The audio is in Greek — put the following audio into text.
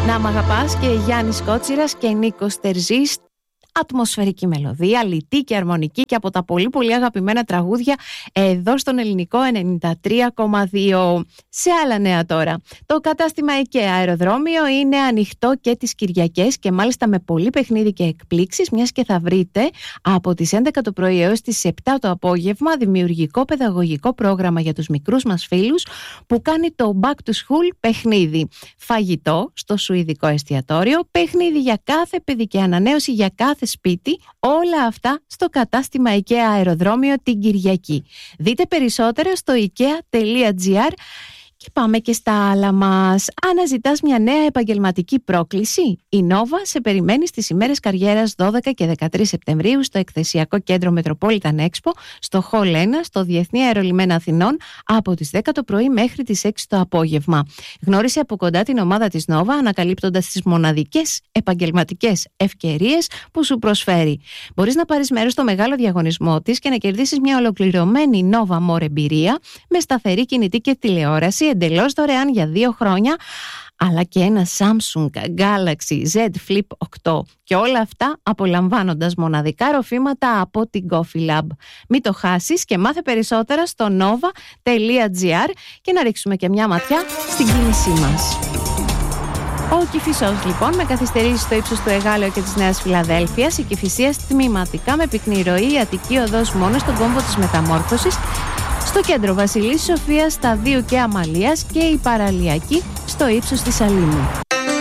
Να μ' αγαπάς και Γιάννης Κότσιρας και Νίκος Τερζής. Ατμοσφαιρική μελωδία, λιτή και αρμονική και από τα πολύ πολύ αγαπημένα τραγούδια εδώ στον Ελληνικό 93,2. Σε άλλα νέα τώρα. Το κατάστημα IKEA Αεροδρόμιο είναι ανοιχτό και τις Κυριακές και μάλιστα με πολύ παιχνίδι και εκπλήξεις, μιας και θα βρείτε από τις 11 το πρωί έως τις 7 το απόγευμα δημιουργικό παιδαγωγικό πρόγραμμα για τους μικρούς μας φίλους που κάνει το Back to School παιχνίδι. Φαγητό στο σουηδικό εστιατόριο, παιχνίδι για κάθε παιδί και ανανέωση για κάθε σπίτι, όλα αυτά στο κατάστημα IKEA Αεροδρόμιο την Κυριακή. Δείτε περισσότερα στο ikea.gr. Και πάμε και στα άλλα μας. Αναζητάς μια νέα επαγγελματική πρόκληση? Η Nova σε περιμένει στις ημέρες καριέρας 12 και 13 Σεπτεμβρίου στο εκθεσιακό κέντρο Metropolitan Expo, στο Hall 1, στο Διεθνή Αερολιμένα Αθηνών, από τις 10 το πρωί μέχρι τις 6 το απόγευμα. Γνώρισε από κοντά την ομάδα της Nova, ανακαλύπτοντας τις μοναδικές επαγγελματικές ευκαιρίες που σου προσφέρει. Μπορείς να πάρεις μέρος στο μεγάλο διαγωνισμό της και να κερδίσεις μια ολοκληρωμένη Nova More εμπειρία με σταθερή κινητή και τηλεόραση εντελώς δωρεάν για 2 χρόνια, αλλά και ένα Samsung Galaxy Z Flip 8 και όλα αυτά απολαμβάνοντας μοναδικά ροφήματα από την Coffee Lab. Μην το χάσεις και μάθε περισσότερα στο nova.gr και να ρίξουμε και μια ματιά στην κίνησή μας. Ο Κηφισός λοιπόν με καθυστερήσεις στο ύψος του Εγάλεω και της Νέας Φιλαδέλφειας, η Κηφισίας τμηματικά με πυκνή ροή, η Αττική οδός μόνο στον κόμβο της Μεταμόρφωσης, στο κέντρο Βασιλής Σοφίας, Σταδίου και Αμαλίας και η Παραλιακή στο ύψος της Αλήμου.